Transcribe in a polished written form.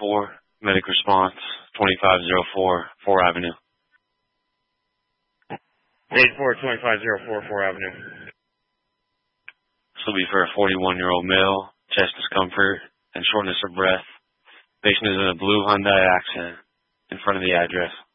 medic response, 2504 4 Avenue. 84-2504 4 Avenue. This will be for a 41-year-old male, chest discomfort and shortness of breath. Patient is in a blue Hyundai Accent in front of the address.